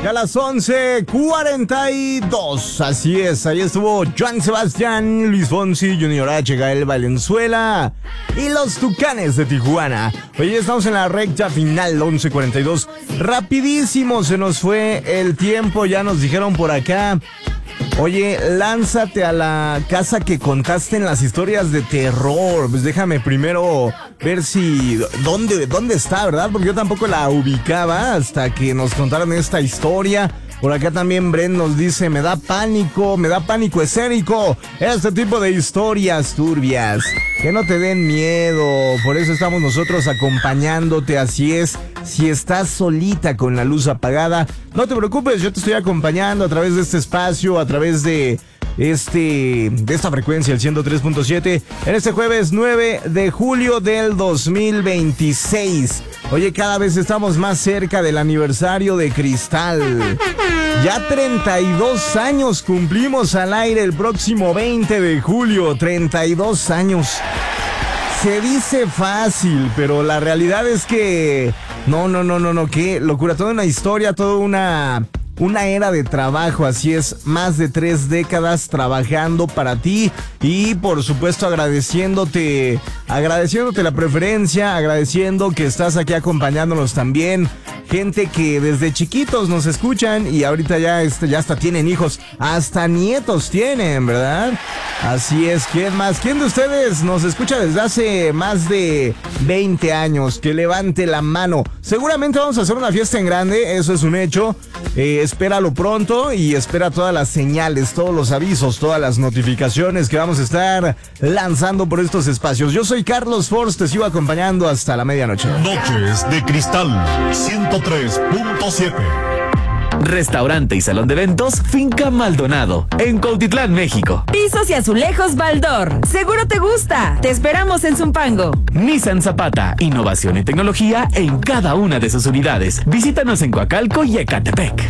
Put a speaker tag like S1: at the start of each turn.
S1: Ya a las 11:42. Así es, ahí estuvo Joan Sebastián, Luis Fonsi, Junior H, Gael Valenzuela y los Tucanes de Tijuana. Oye, estamos en la recta final, 11:42. Rapidísimo se nos fue el tiempo, ya nos dijeron por acá. Oye, lánzate a la casa que contaste en las historias de terror. Pues déjame primero ver si... ¿Dónde está, verdad? Porque yo tampoco la ubicaba hasta que nos contaron esta historia. Por acá también Bren nos dice, me da pánico escénico este tipo de historias turbias. Que no te den miedo, por eso estamos nosotros acompañándote, así es. Si estás solita con la luz apagada, no te preocupes, yo te estoy acompañando a través de este espacio, a través de esta frecuencia, el 103.7, en este jueves 9 de julio del 2026. Oye, cada vez estamos más cerca del aniversario de Cristal. Ya 32 años cumplimos al aire el próximo 20 de julio, 32 años. Se dice fácil, pero la realidad es que... No, qué locura, toda una historia, toda una era de trabajo, así es, más de 3 décadas trabajando para ti y por supuesto agradeciéndote la preferencia, agradeciendo que estás aquí acompañándonos también, gente que desde chiquitos nos escuchan y ahorita ya hasta tienen hijos, hasta nietos tienen, ¿verdad? Así es, ¿quién más? ¿Quién de ustedes nos escucha desde hace más de 20 años? Que levante la mano. Seguramente vamos a hacer una fiesta en grande, eso es un hecho. Espéralo pronto y espera todas las señales, todos los avisos, todas las notificaciones que vamos a estar lanzando por estos espacios. Yo soy Carlos Force, te sigo acompañando hasta la medianoche.
S2: Noches de Cristal 103.7.
S3: Restaurante y salón de eventos Finca Maldonado, en Cuautitlán, México.
S4: Pisos y azulejos Baldor. Seguro te gusta. Te esperamos en Zumpango.
S3: Nissan Zapata, innovación y tecnología en cada una de sus unidades. Visítanos en Coacalco y Ecatepec.